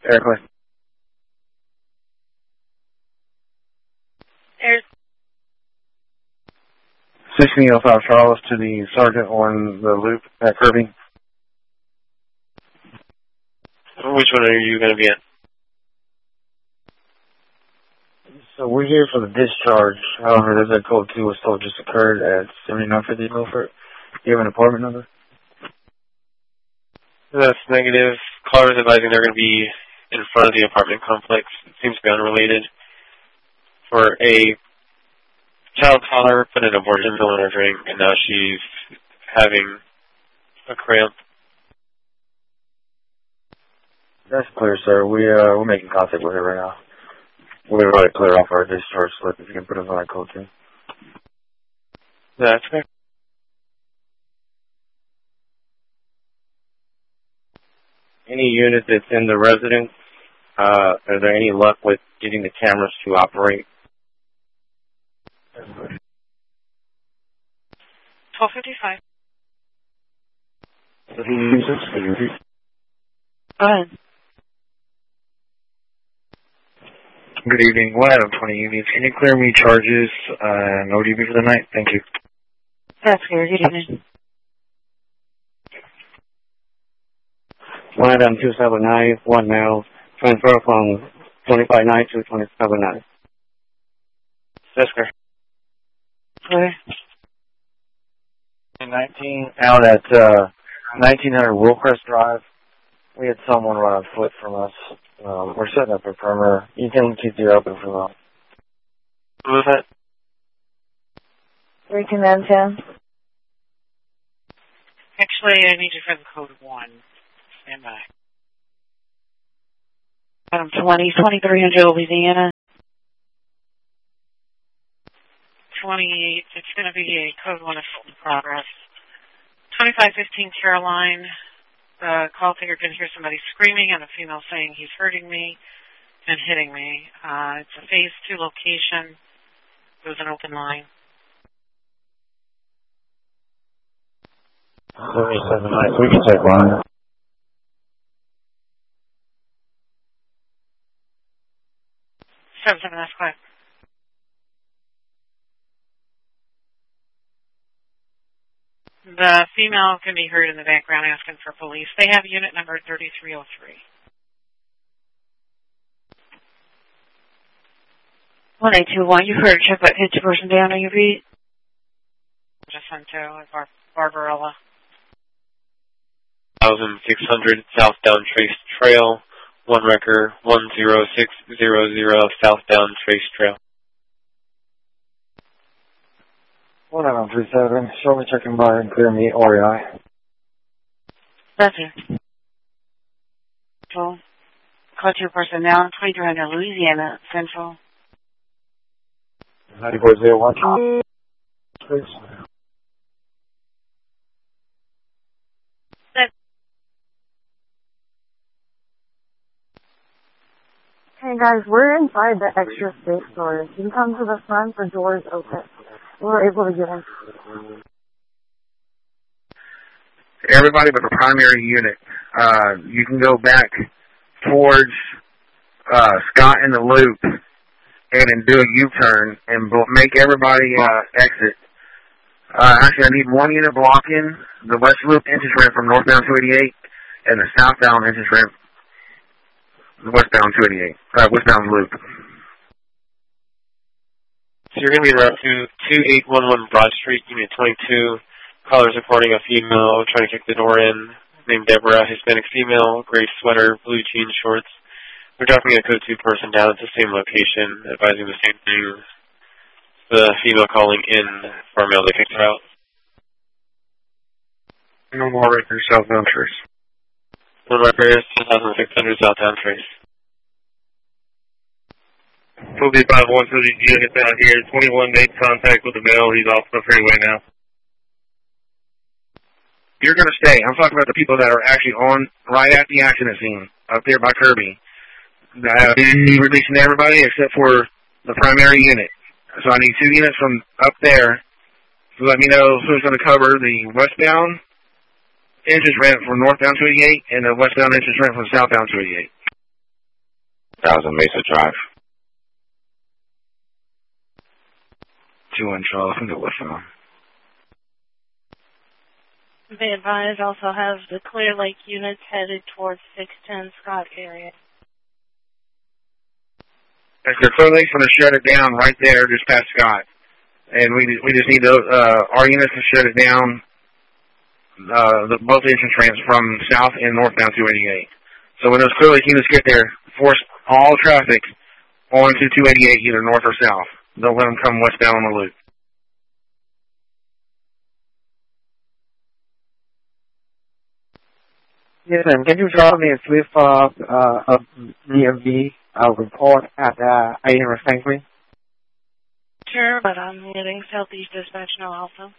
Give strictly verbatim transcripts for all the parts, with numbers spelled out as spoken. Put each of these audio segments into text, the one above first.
Eric. Eric. sixteen oh five Charles to the sergeant on the loop at Kirby. Which one are you going to be at? So we're here for the discharge. However, there's a code two assault just occurred at seventy-nine fifty Milford. Do you have an apartment number? That's negative. Callers advising they're going to be in front of the apartment complex. It seems to be unrelated. For a child caller, put an abortion pill in her drink, and now she's having a cramp. That's clear, sir. We, uh, we're making contact with her right now. We're going to clear off our discharge slip if you can put us on that code two. That's fair. Any unit that's in the residence, uh, are there any luck with getting the cameras to operate? twelve fifty-five. Go ahead. Good evening. One out of twenty units. Can you clear me charges uh, and O D B for the night? Thank you. That's clear. Good evening. One item two seven nine, one male, transfer from twenty-five nine to twenty-seven nine. That's clear. Clear. nineteen out at uh, nineteen hundred Willcrest Drive. We had someone run on foot from us. Um, we're setting up a perimeter. You can keep the open for them. What was that? Three command ten. Actually, I need you for the code one. Stand by. Item twenty, twenty-three hundred Louisiana. twenty-eight, it's going to be a code one assault in progress. twenty-five fifteen Caroline. The call taker can hear somebody screaming and a female saying he's hurting me and hitting me. Uh, it's a phase two location. It was an open line. thirty-seven nine. We can take one. seven seven, that's correct. The female can be heard in the background asking for police. They have unit number thirty-three oh three. one eight two one, you heard a check that hit your person down on your feet? Just sent to Bar- Barbarella. one thousand six hundred southbound Trace Trail, one wrecker, one zero six zero zero southbound Trace Trail. One out on three seven. Show me checking by and clear me R E I. That's it. Control. Call to your person now, twenty-three hundred Louisiana Central. ninety-four zero one. Please. Hey guys, we're inside the extra space store. You can come to the front, the door's open. We're able to get in. Everybody but the primary unit. Uh, you can go back towards uh, Scott in the Loop and then do a U-turn and make everybody uh, exit. Uh, actually, I need one unit blocking the West Loop entrance ramp from northbound two eighty-eight and the southbound entrance ramp, the westbound two eighty-eight, uh, westbound Loop. So you're going to be in route to two eight one one Broad Street, Unit twenty-two. Callers reporting a female trying to kick the door in, named Deborah, Hispanic female, gray sweater, blue jean shorts. We're dropping a code two person down at the same location, advising the same thing. The female calling in for a male that kicked her out. No more records, southbound Trace. One record, two thousand six hundred southbound Trace. two five one to the unit out here. twenty-one made contact with the male. He's off the freeway now. You're going to stay. I'm talking about the people that are actually on right at the accident scene up there by Kirby. Uh, he's releasing everybody except for the primary unit. So I need two units from up there to let me know who's going to cover the westbound entrance ramp from northbound two eighty-eight and the westbound entrance ramp from southbound two eighty-eight. Thousand Mesa Drive. Two one Charles, I'm good with him. Be advised also has the Clear Lake units headed towards six ten Scott area. The Clear Lake's going to shut it down right there, just past Scott. And we we just need to, uh, our units to shut it down, uh, the, both entrance ramps from south and northbound two eighty-eight. So when those Clear Lake units get there, force all traffic onto two eighty-eight, either north or south. Don't let them come westbound on the loop. Yes, and can you drop me a swift uh, uh, of D M V uh, report at uh, A M Franklin? Sure, but I'm hitting Southeast Dispatch now also.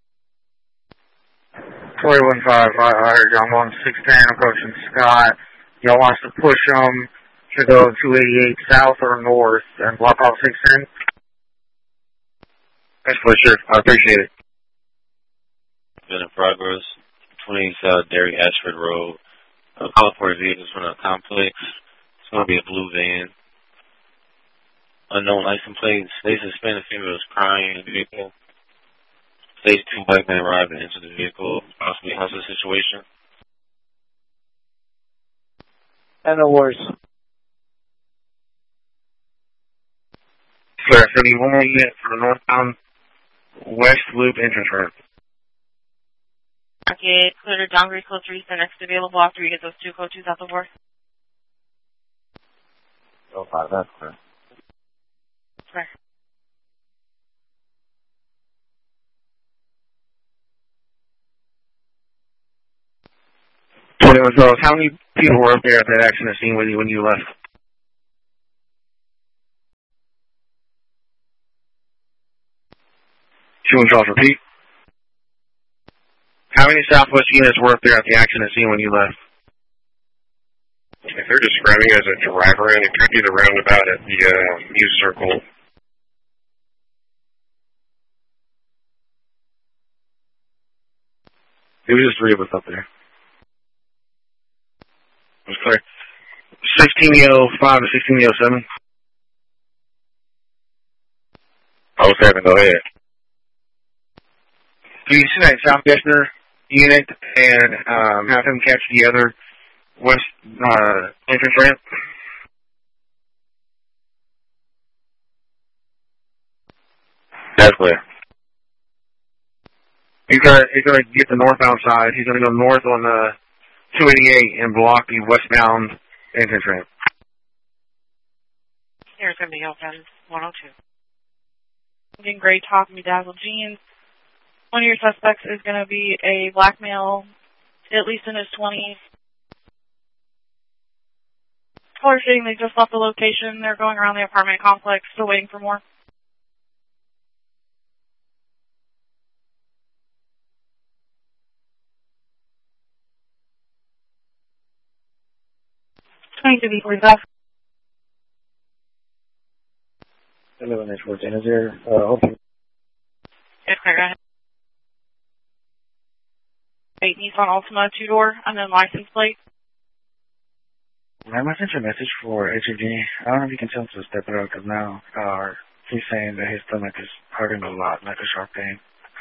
Troy one five, I, I heard you. I'm on six ten approaching Scott. Y'all wants to push them to go two eighty-eight south or north and block off six ten? That's for sure. I appreciate it. Been in progress. twenty South Derry Ashford Road. Uh, calling for vehicles from the complex. It's going to be a blue van. Unknown license plate. They suspended female is crying in the vehicle. Stage two black man arrived and entered the vehicle. Possibly hostage situation. And no worries. Clear. So you want to get for the northbound West Loop entrance ramp. Okay, clear to John Gray, code three, the next available after you get those two code twos out the door. Oh, five, that's clear. Clear. twenty-one Charles, how many people were up there at that accident scene with you when you left? twenty-one Charles, repeat. How many Southwest units were up there at the accident scene when you left? If they're describing it as a drive around, it could be the roundabout at the uh, U Circle. It was just three of us up there. It was clear. sixteen oh five to sixteen oh seven. oh seven, go ahead. Do you see that Southwestern unit and um, have him catch the other west uh, entrance ramp? That's clear. He's gonna he's gonna get the northbound side. He's gonna go north on the two eighty-eight and block the westbound entrance ramp. Here's gonna be open one oh two. Getting gray top, bedazzled jeans. One of your suspects is going to be a black male, at least in his twenties. Color stating they just left the location. They're going around the apartment complex, still waiting for more. twenty-two B forty-five. eleven H fourteen, is there, uh, open? Yes, clear, go ahead. Eight Nissan Altima, two-door, unknown license plate. I sent you a message for H O G. I don't know if you can tell him to step it up, because now uh, he's saying that his stomach is hurting a lot, like a sharp pain.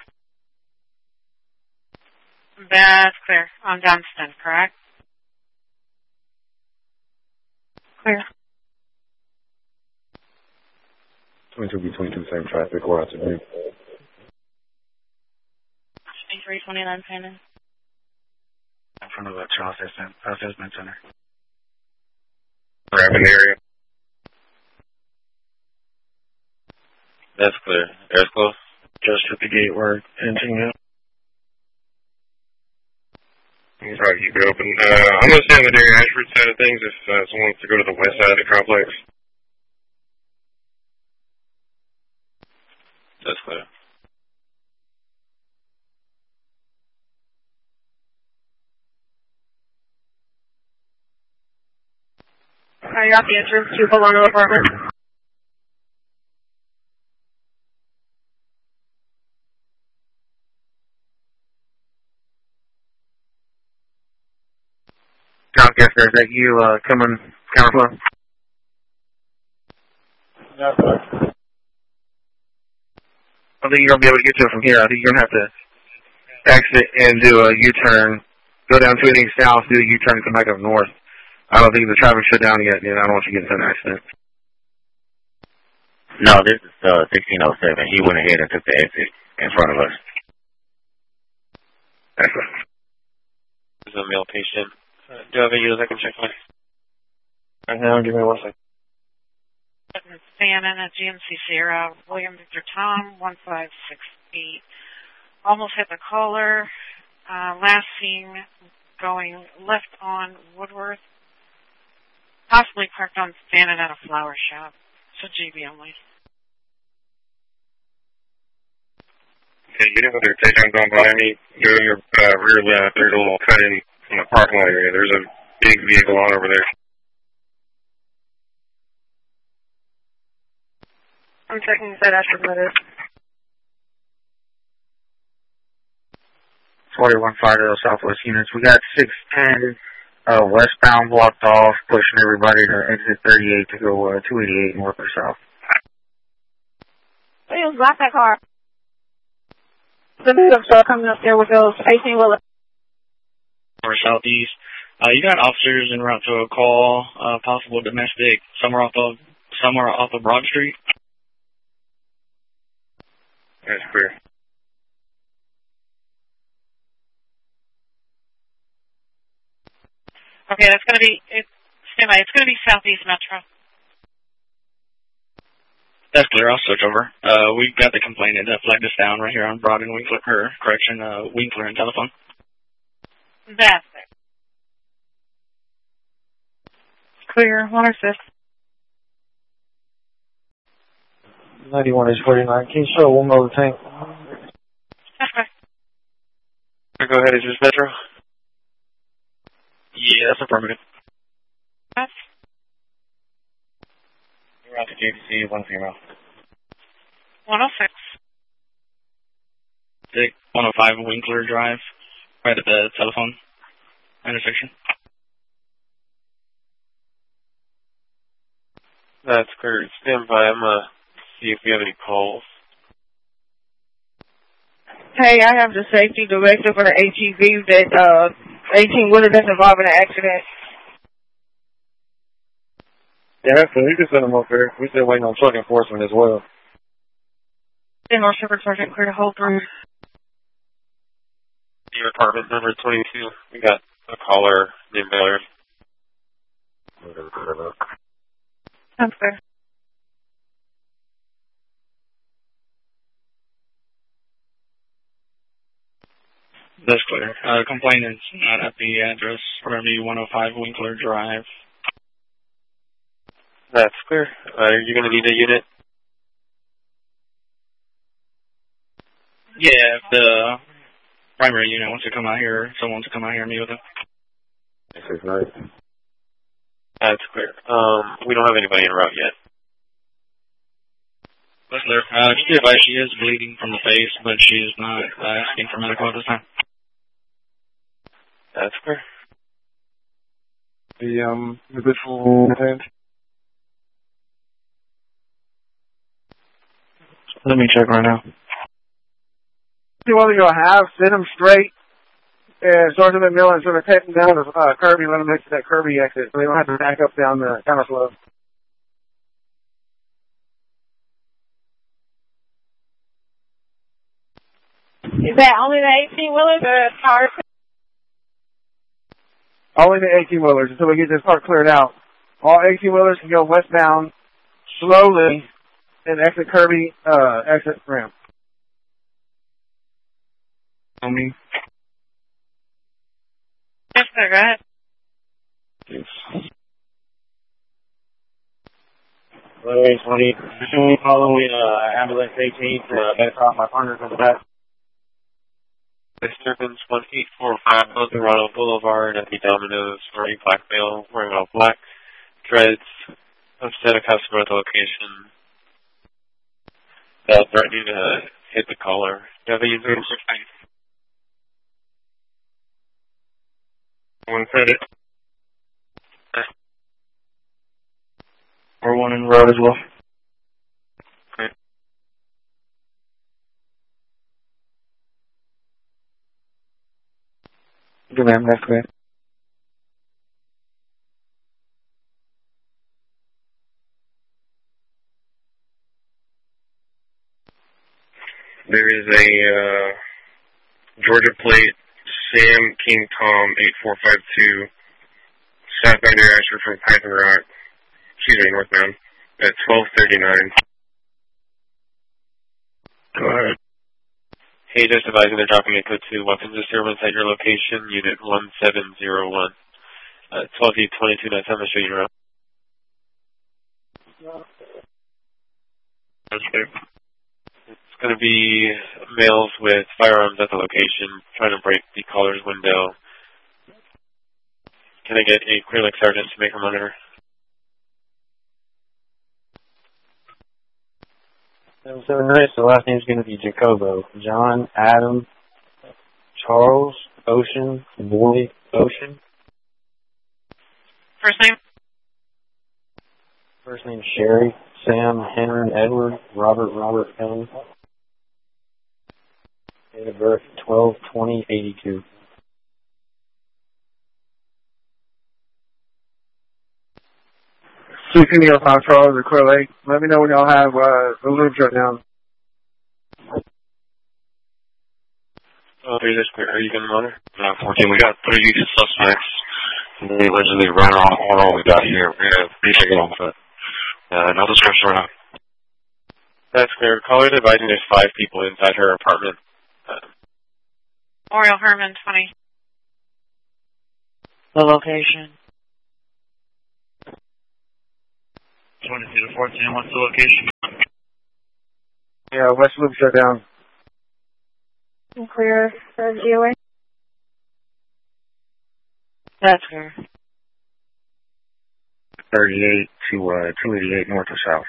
That's clear. On Dunstan, correct? Clear. twenty-two B twenty-two, same traffic, or out to me. twenty-three twenty-nine, Shannon. In front of the Charles Assessment Center. Grabbing area. That's clear. Air's close. Just at the gate where entering it. He's right, keep it open. Uh, I'm going to stay on the Derry Ashford side of things if uh, someone wants to go to the west side of the complex. That's clear. I got the entrance to Bologna apartment. John Kessler, is that you uh, coming counterflow? I don't think you're going to be able to get to it from here. I think you're going to have to exit and do a U-turn, go down two eighty south, do a U-turn, and come back up north. I don't think the traffic shut down yet, and I don't want you to get into an accident. No, this is uh, sixteen oh seven. He went ahead and took the exit in front of us. Excellent. This is a male patient. Uh, do you have any I can check on? Right now, give me one second. Fannin at G M C Sierra, William Victor Tom, one five six eight. Almost hit the caller. Uh, last seen going left on Woodworth. Possibly parked on Fannin at a flower shop. So G B only. Okay, you know their takedown going by me. Go to your uh, rear left. There's a little cut in from the parking lot area. There's a big vehicle on over there. I'm checking that Ashford letter. forty-one Fardale Southwest units. We got six ten uh, westbound blocked off, pushing everybody to exit thirty-eight to go uh, two eighty-eight north or south. Williams, block that car. The pickup truck coming up there with those eighteen wheelers. Or southeast. Uh, you got officers en route to a call, uh, possible domestic, somewhere off of somewhere off of Broad Street. That's clear. Okay, that's going to be, it, stand by, it's going to be Southeast Metro. That's clear, I'll switch over. Uh, we've got the complainant that flagged us down right here on Broad and Winkler, or correction, uh, Winkler and telephone. That's it. Clear, one or six. ninety-one is forty-nine. Can you show one more tank? Okay. Go ahead, is this Metro? Yeah, that's affirmative. Yes. You're out to J C, one female. one oh six. Dick, one oh five Winkler Drive, right at the telephone intersection. That's clear. Stand by. I'm going to see if we have any calls. Hey, I have the safety director for the H E V that, uh, eighteen wheeler that's involved in an accident. Yeah, that's cool. You can send them up there. We're still waiting on truck enforcement as well. General Shepherd Sergeant, clear to hold through. Your apartment number twenty-two. We got a caller named Baylor. That's fair. That's clear. Uh, complainant's not at the address. We're going to be one oh five Winkler Drive. That's clear. Uh, are you going to need a unit? Yeah, if the primary unit wants to come out here, someone wants to come out here and meet with them. This is nice. That's clear. Um, we don't have anybody en route yet. That's clear. Uh, just be advised, she is bleeding from the face, but she is not uh, asking for medical at this time. That's clear. The, um, the visual intent. Let me check right now. See what you'll have, send them straight, and start them at Mill and sort of take them down to uh, Kirby, let them exit that Kirby exit, so they don't have to back up down the counterslope. Is that only the eighteen wheelers or the cars? Only the eighteen wheelers until we get this part cleared out. All eighteen wheelers can go westbound slowly and exit Kirby, uh, exit ramp. On me. Yes, sir, go ahead. Yes. Runway twenty, pursuing following uh, ambulance eighteen to uh, back off my partners in the back. Disturbance one eight four five on Toronto Boulevard at the Domino's for a black male wearing all black, dreads, upset a customer at the location. Bell threatening to hit the caller. Do you have a user? One credit. Or one in road as well. ma'am. That's clear. There is a uh, Georgia plate, Sam King Tom eight four five two, southbound Dairy Ashford from Python Rock, excuse me, northbound, at twelve thirty-nine. Go ahead. Hey, just advising they're dropping a code two weapons disturbance at your location, unit one seven zero one. Uh, twelve E twenty-two, nights on the show you around. That's good. It's going to be males with firearms at the location trying to break the caller's window. Can I get a Clear Lake sergeant to make a monitor? seven seven nine, so the last name's going to be Jacobo. John, Adam, Charles, Ocean, Boy, Ocean. First name? First name Sherry, Sam, Henry, Edward, Robert, Robert, Helen. Date of birth twelve twenty eighty-two. Two Camille Five Charles at Clear Lake. Let me know when y'all have uh, the loop shut down. Oh, three is clear. Are you going to monitor? nine fourteen, we got three suspects. They allegedly ran off all we got here. We have three taken off it. Uh, no description right now. That's clear. Caller advising there's five people inside her apartment. Uh, Oriole Herman, twenty. The location. twenty-two to fourteen, what's the location? Yeah, West Loop shut down. Clear for G O A. That's clear. thirty-eight to uh, two eighty-eight north or south.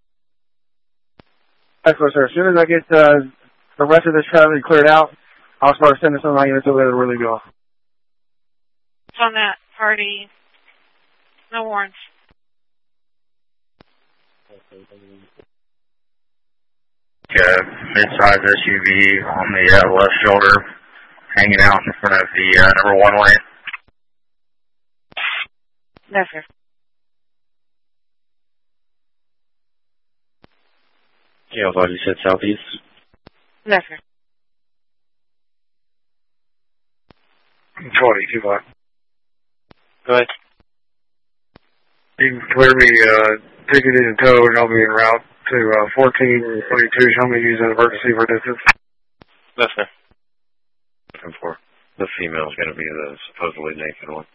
That's what, sir. As soon as I get uh, the rest of this traffic cleared out, I'll start sending some of my units over there to really go. It's on that party. No warrants. Yeah, mid-size S U V on the uh, left shoulder, hanging out in front of the uh, number one lane. That's clear. Yeah, I thought you said southeast. That's clear. twenty, two block. Go ahead. You can clear me uh, ticketed and towed, and I'll be en route to uh, fourteen twenty-two. Show me use an emergency for distance. That's fair. Looking for the female is going to be the supposedly naked one.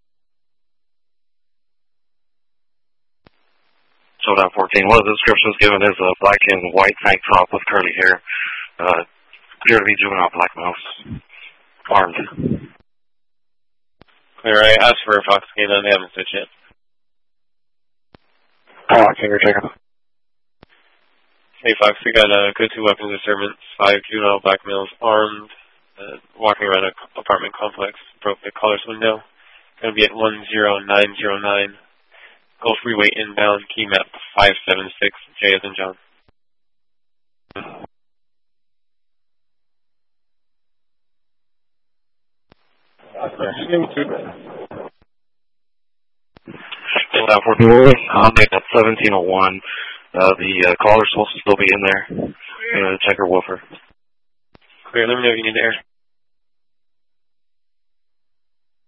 So down fourteen, one of the descriptions given is a black and white tank top with curly hair. Uh, appear to be juvenile black mouse. Armed. Clear, I asked for a Fox canine, they haven't switched yet. Oh, I can't take them. Hey Fox, we got a good two weapons disturbance, five juvenile black males armed, uh, walking around an apartment complex, broke the caller's window. Going to be at one zero nine zero nine, Gulf Freeway inbound, key map five seven six, J as in John. Still down fourteen, I'll make that seventeen oh one. Uh, the uh, caller's supposed to still be in there. Uh, check her woofer. Clear, let me know if you need air.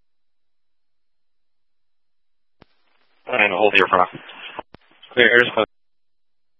And hold here for now. Clear, air's closed.